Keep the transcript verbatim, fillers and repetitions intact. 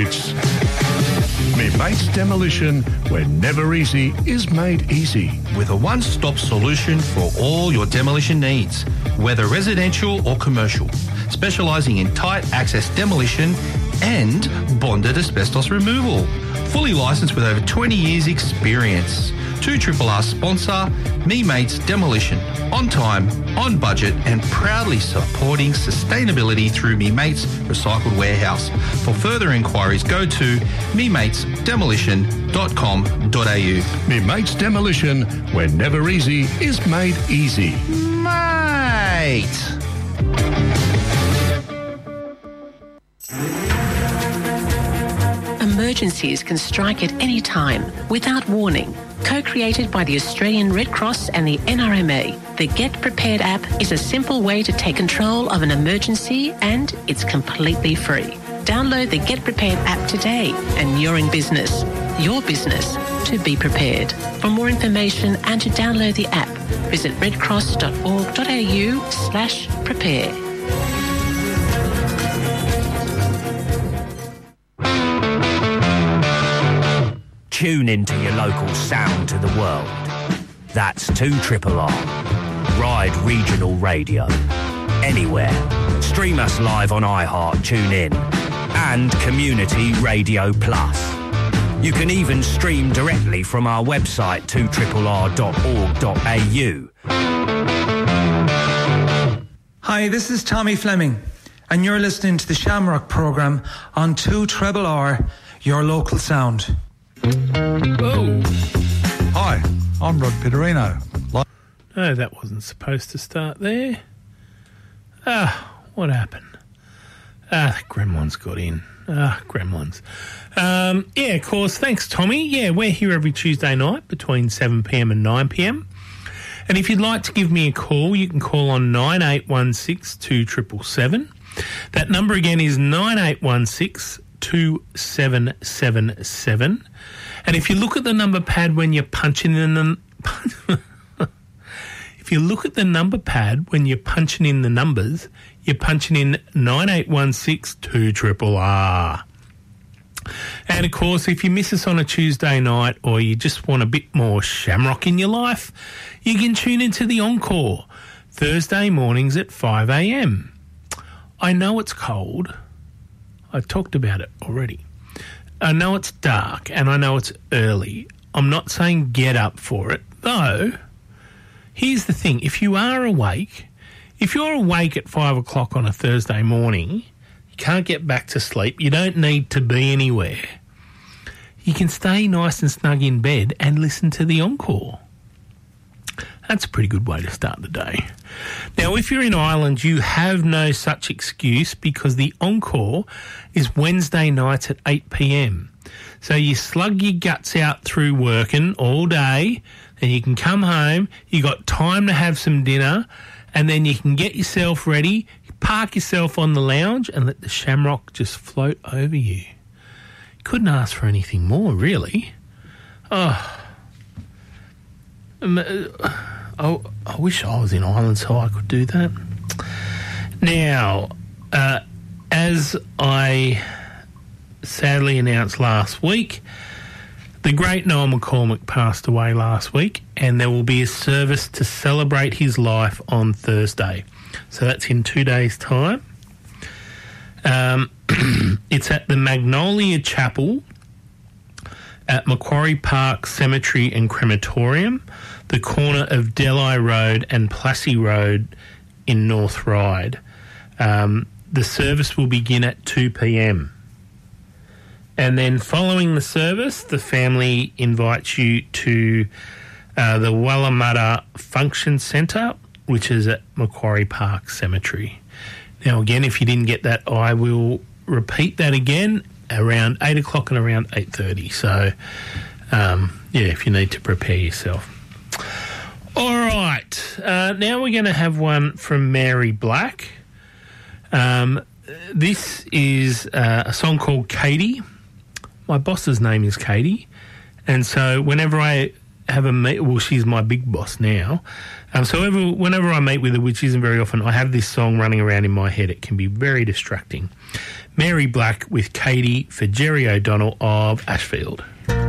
Me Mates Demolition, where never easy is made easy. With a one-stop solution for all your demolition needs, whether residential or commercial, specialising in tight access demolition and bonded asbestos removal. Fully licensed with over twenty years experience. two R R R sponsor, Me Mates Demolition. On time, on budget and proudly supporting sustainability through Me Mates Recycled Warehouse. For further inquiries, go to me mates demolition dot com dot a u. Me Mates Demolition, where never easy is made easy. Mate! Emergencies can strike at any time, without warning. Co-created by the Australian Red Cross and the N R M A, the Get Prepared app is a simple way to take control of an emergency, and it's completely free. Download the Get Prepared app today and you're in business. Your business to be prepared. For more information and to download the app, visit redcross dot org dot a u slash prepare. Tune into your local sound to the world. That's two R R R. Ride Regional Radio. Anywhere. Stream us live on iHeart, TuneIn, and Community Radio Plus. You can even stream directly from our website, two R R R dot org dot a u. Hi, this is Tommy Fleming, and you're listening to the Shamrock programme on two R R R, your local sound. Oh. Hi, I'm Rod Pitterino. No, that wasn't supposed to start there. Ah, what happened? Ah, the gremlins got in. Ah, gremlins. Um, yeah, of course, thanks, Tommy. Yeah, we're here every Tuesday night between seven p m and nine p m. And if you'd like to give me a call, you can call on nine eight one six, two seven seven seven. That number again is nine eight one six, two seven seven seven. And if you look at the number pad when you're punching in the... if you look at the number pad when you're punching in the numbers, you're punching in nine eight one six, two R R R. And, of course, if you miss us on a Tuesday night or you just want a bit more shamrock in your life, you can tune into the Encore, Thursday mornings at five a m. I know it's cold. I talked about it already. I know it's dark and I know it's early. I'm not saying get up for it, though. Here's the thing. If you are awake, if you're awake at five o'clock on a Thursday morning, you can't get back to sleep, you don't need to be anywhere, you can stay nice and snug in bed and listen to the Encore. That's a pretty good way to start the day. Now, if you're in Ireland, you have no such excuse because the Encore is Wednesday nights at eight p m. So you slug your guts out through working all day and you can come home, you got time to have some dinner, and then you can get yourself ready, park yourself on the lounge and let the Shamrock just float over you. Couldn't ask for anything more, really. Oh, um, I, I wish I was in Ireland so I could do that. Now, uh, as I sadly announced last week, the great Noel McCormick passed away last week, and there will be a service to celebrate his life on Thursday. So that's in two days' time. Um, it's at the Magnolia Chapel at Macquarie Park Cemetery and Crematorium, the corner of Delhi Road and Plassey Road in North Ryde. Um, the service will begin at two p m. And then following the service, the family invites you to uh, the Wallamutta Function Centre, which is at Macquarie Park Cemetery. Now, again, if you didn't get that, I will repeat that again around eight o'clock and around eight thirty. So, um, yeah, if you need to prepare yourself. All right. Uh, now we're going to have one from Mary Black. Um, this is uh, a song called Katie. My boss's name is Katie. And so whenever I have a meet, well, she's my big boss now. Um, so ever, whenever I meet with her, which isn't very often, I have this song running around in my head. It can be very distracting. Mary Black with Katie for Jerry O'Donnell of Ashfield.